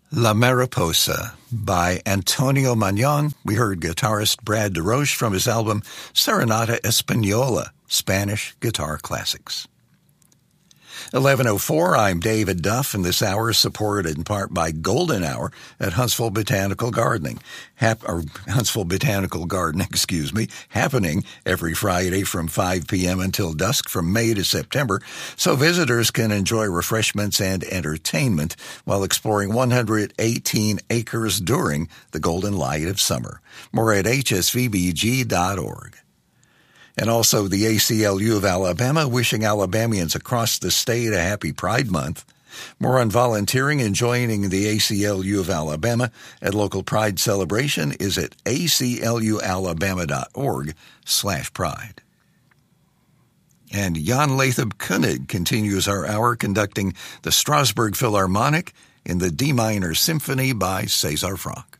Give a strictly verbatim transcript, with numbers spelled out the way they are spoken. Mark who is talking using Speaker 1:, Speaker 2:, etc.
Speaker 1: La Mariposa by Antonio Magnon. We heard guitarist Brad DeRoche from his album Serenata Española, Spanish Guitar Classics. eleven oh four, I'm David Duff, and this hour is supported in part by Golden Hour at Huntsville Botanical Gardening. Hap- or Huntsville Botanical Garden, excuse me, happening every Friday from five p.m. until dusk from May to September, so visitors can enjoy refreshments and entertainment while exploring one hundred eighteen acres during the golden light of summer. More at h s v b g dot org. And also the A C L U of Alabama wishing Alabamians across the state a happy Pride Month. More on volunteering and joining the A C L U of Alabama at local Pride celebration is at a c l u alabama dot org slash pride. And Jan Latham Koenig continues our hour conducting the Strasbourg Philharmonic in the D minor Symphony by César Franck.